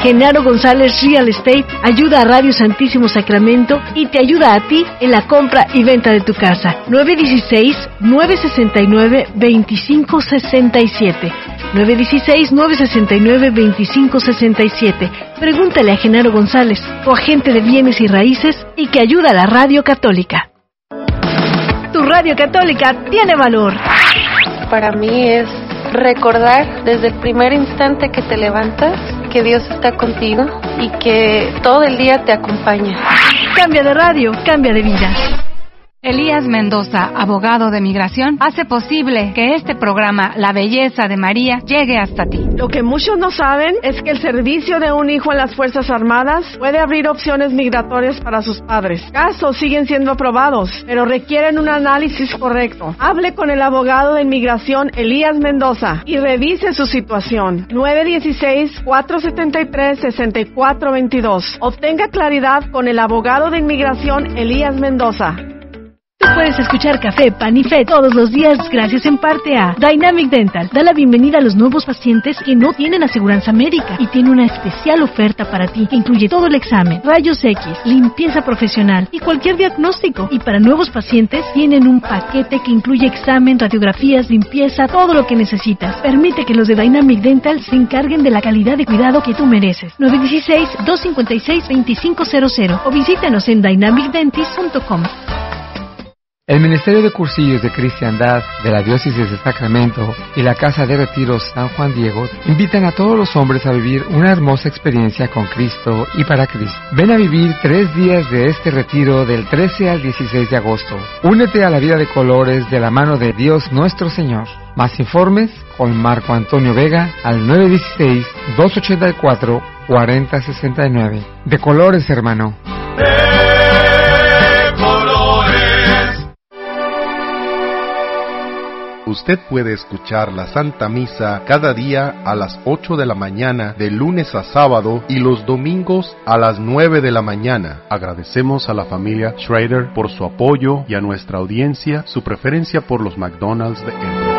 Genaro González Real Estate ayuda a Radio Santísimo Sacramento y te ayuda a ti en la compra y venta de tu casa. 916-969-2567. 916-969-2567. Pregúntale a Genaro González, tu agente de bienes y raíces y que ayuda a la Radio Católica. Tu Radio Católica tiene valor. Para mí es recordar desde el primer instante que te levantas que Dios está contigo y que todo el día te acompaña. Cambia de radio, cambia de vida. Elías Mendoza, abogado de migración, hace posible que este programa, La Belleza de María, llegue hasta ti. Lo que muchos no saben es que el servicio de un hijo en las Fuerzas Armadas puede abrir opciones migratorias para sus padres. Casos siguen siendo aprobados, pero requieren un análisis correcto. Hable con el abogado de inmigración Elías Mendoza y revise su situación. 916-473-6422. Obtenga claridad con el abogado de inmigración Elías Mendoza. Tú puedes escuchar Café, Pan y Fe todos los días gracias en parte a Dynamic Dental. Da la bienvenida a los nuevos pacientes que no tienen aseguranza médica y tiene una especial oferta para ti que incluye todo el examen, rayos X, limpieza profesional y cualquier diagnóstico. Y para nuevos pacientes tienen un paquete que incluye examen, radiografías, limpieza, todo lo que necesitas. Permite que los de Dynamic Dental se encarguen de la calidad de cuidado que tú mereces. 916-256-2500 o visítanos en dynamicdentist.com. El Ministerio de Cursillos de Cristiandad de la Diócesis de Sacramento y la Casa de Retiros San Juan Diego invitan a todos los hombres a vivir una hermosa experiencia con Cristo y para Cristo. Ven a vivir 3 días de este retiro del 13 al 16 de agosto. Únete a la vida de colores de la mano de Dios nuestro Señor. Más informes con Marco Antonio Vega al 916-284-4069. De colores, hermano. Usted puede escuchar la Santa Misa cada día a las 8 de la mañana, de lunes a sábado, y los domingos a las 9 de la mañana. Agradecemos a la familia Schrader por su apoyo y a nuestra audiencia su preferencia por los McDonald's de Embry.